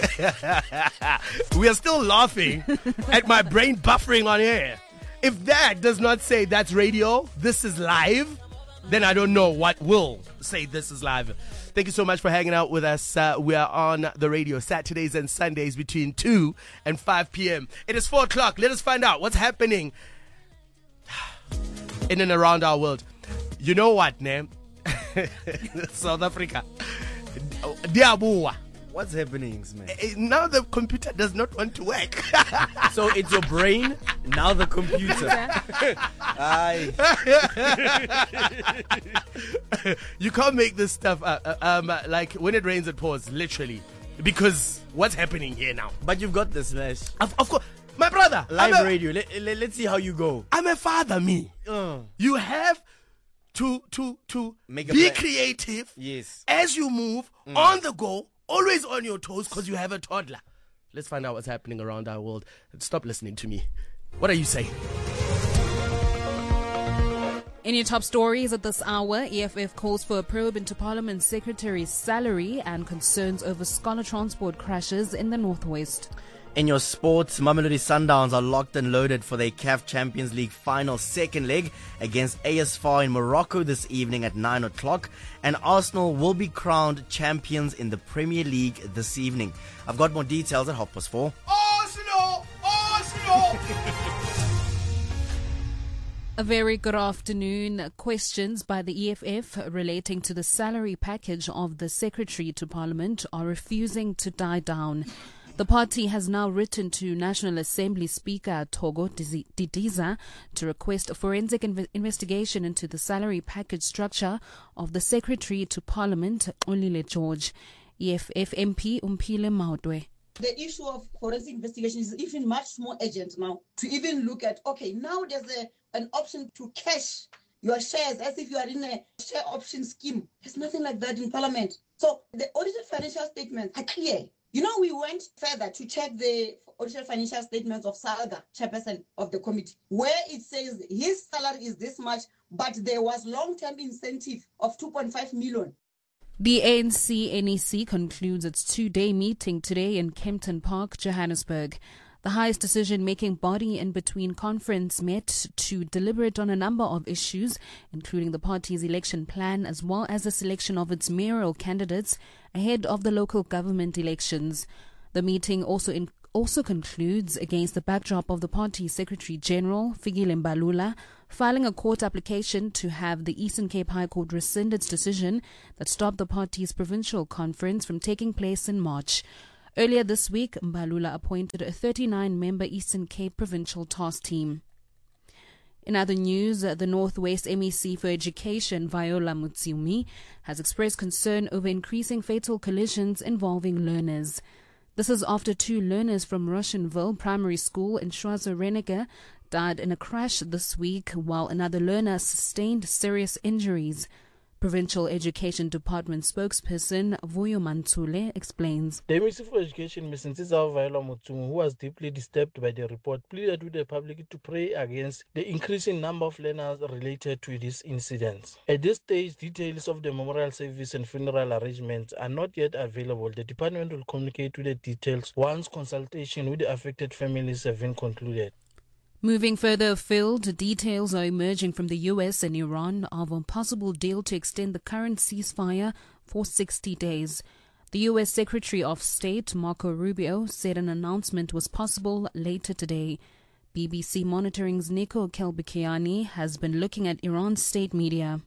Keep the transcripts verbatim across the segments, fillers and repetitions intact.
We are still laughing at my brain buffering on air. If that does not say that's radio, this is live, then I don't know what will say this is live. Thank you so much for hanging out with us. Uh, we are on the radio Saturdays and Sundays between two and five p.m. It is four o'clock. Let us find out what's happening in and around our world. You know what, name? South Africa. Diabua. What's happening, man? Now the computer does not want to work. So it's your brain, now the computer. Aye. You can't make this stuff uh, uh, um, uh, like when it rains it pours, literally. Because what's happening here now? But you've got this, Smash. Of, of course. My brother. Live a, radio. Let, let, let's see how you go. I'm a father, me. Uh. You have to, to, to Make a be plan. creative. Yes. As you move, Mm. on the go. Always on your toes because you have a toddler. Let's find out what's happening around our world. Stop listening to me. What are you saying? In your top stories at this hour, E F F calls for a probe into Parliament Secretary's salary and concerns over scholar transport crashes in the Northwest. In your sports, Mamelodi Sundowns are locked and loaded for their C A F Champions League final second leg against A S F A R in Morocco this evening at nine o'clock. And Arsenal will be crowned champions in the Premier League this evening. I've got more details at half past four. Arsenal! Arsenal! A very good afternoon. Questions by the E F F relating to the salary package of the Secretary to Parliament are refusing to die down. The party has now written to National Assembly Speaker Togo Didiza to request a forensic inv- investigation into the salary package structure of the Secretary to Parliament, Olile George. E F F M P Umpile Mautwe. The issue of forensic investigation is even much more urgent now to even look at, okay, now there's a, an option to cash your shares as if you are in a share option scheme. There's nothing like that in Parliament. So the audited financial statements are clear. You know, we went further to check the audited financial statements of Salga, chairperson of the committee, where it says his salary is this much, but there was long-term incentive of two point five million. The A N C N E C concludes its two-day meeting today in Kempton Park, Johannesburg. The highest decision-making body in between conference met to deliberate on a number of issues, including the party's election plan as well as the selection of its mayoral candidates ahead of the local government elections. The meeting also in, also concludes against the backdrop of the party's Secretary-General, Fikile Mbalula, filing a court application to have the Eastern Cape High Court rescind its decision that stopped the party's provincial conference from taking place in March. Earlier this week, Mbalula appointed a thirty-nine member Eastern Cape provincial task team. In other news, the Northwest M E C for Education, Viola Mutsiumi, has expressed concern over increasing fatal collisions involving learners. This is after two learners from Russianville Primary School in Schwarzer-Reneke died in a crash this week, while another learner sustained serious injuries. Provincial Education Department spokesperson Vuyo Mantsule explains. The M E C for Education, Missus Viola Mutsiumi, who was deeply disturbed by the report, pleaded with the public to pray against the increasing number of learners related to these incidents. At this stage, details of the memorial service and funeral arrangements are not yet available. The department will communicate with the details once consultation with the affected families have been concluded. Moving further afield, details are emerging from the U S and Iran of a possible deal to extend the current ceasefire for sixty days. The U S Secretary of State, Marco Rubio, said an announcement was possible later today. B B C Monitoring's Nico Kelbikiani has been looking at Iran's state media.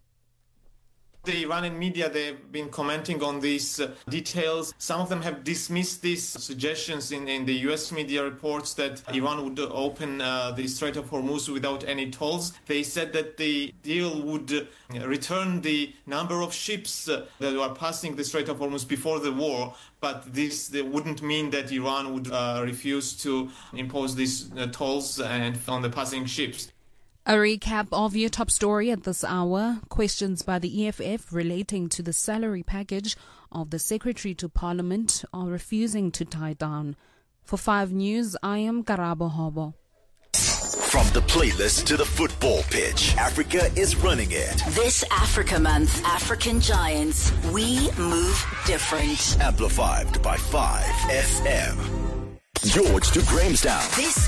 The Iranian media, they've been commenting on these uh, details. Some of them have dismissed these suggestions in, in the U S media reports that Iran would open uh, the Strait of Hormuz without any tolls. They said that the deal would uh, return the number of ships uh, that were passing the Strait of Hormuz before the war, but this they wouldn't mean that Iran would uh, refuse to impose these uh, tolls and on the passing ships. A recap of your top story at this hour. Questions by the E F F relating to the salary package of the Secretary to Parliament are refusing to die down. For five News, I am Karabo Hobo. From the playlist to the football pitch, Africa is running it. This Africa Month, African Giants, we move different. Amplified by five F M. George to Grahamstown. This